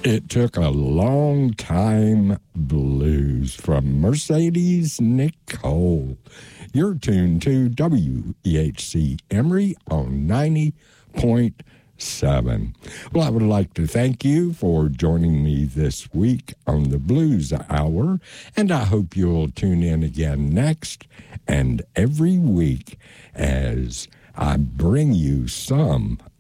It Took a Long Time Blues from Mercedes Nicole. You're tuned to WEHC Emory on 90.7. Well, I would like to thank you for joining me this week on the Blues Hour, and I hope you'll tune in again next and every week as I bring you some